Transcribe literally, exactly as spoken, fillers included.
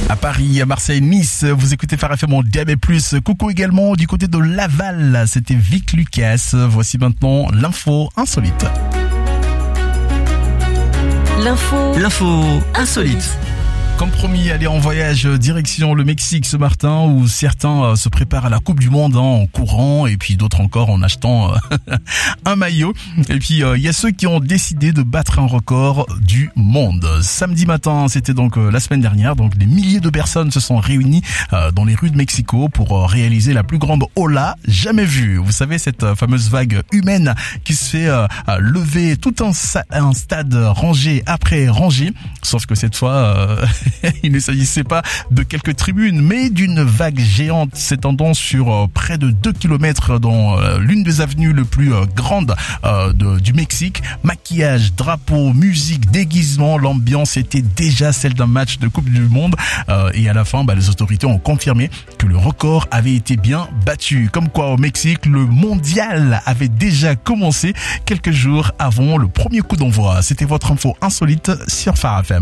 À Paris, à Marseille, Nice, vous écoutez Phare F M en D A B plus. Coucou également du côté de Laval, c'était Vic Lucas. Voici maintenant l'info insolite. L'info. L'info insolite. Comme promis, aller en voyage direction le Mexique ce matin où certains se préparent à la Coupe du Monde hein, en courant et puis d'autres encore en achetant euh, un maillot. Et puis il euh, y a ceux qui ont décidé de battre un record du monde. Samedi matin, c'était donc euh, la semaine dernière, donc des milliers de personnes se sont réunies euh, dans les rues de Mexico pour euh, réaliser la plus grande ola jamais vue. Vous savez, cette euh, fameuse vague humaine qui se fait euh, lever tout un, sa- un stade rangé après rangé, sauf que cette fois... Euh, il ne s'agissait pas de quelques tribunes, mais d'une vague géante s'étendant sur euh, près de deux kilomètres dans euh, l'une des avenues les plus euh, grandes euh, de, du Mexique. Maquillage, drapeaux, musique, déguisement, l'ambiance était déjà celle d'un match de Coupe du Monde. Euh, et à la fin, bah, les autorités ont confirmé que le record avait été bien battu. Comme quoi, au Mexique, le mondial avait déjà commencé quelques jours avant le premier coup d'envoi. C'était votre info insolite sur Phare F M.